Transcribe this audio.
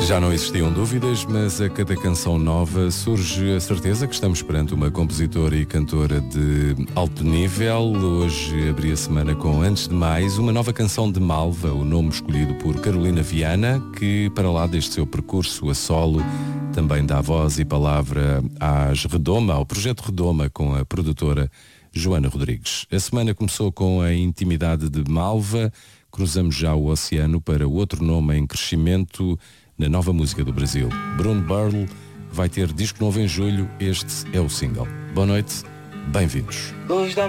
Já não existiam dúvidas, mas a cada canção nova surge a certeza que estamos perante uma compositora e cantora de alto nível. Hoje abri a semana com Antes de Mais, uma nova canção de Malva, o nome escolhido por Carolina Viana, que para lá deste seu percurso a solo também dá voz e palavra ao projeto Redoma com a produtora Joana Rodrigues. A semana começou com a intimidade de Malva, cruzamos já o oceano para outro nome em crescimento na nova música do Brasil. Bruno Burle vai ter disco novo em julho, este é o single. Boa noite, bem-vindos.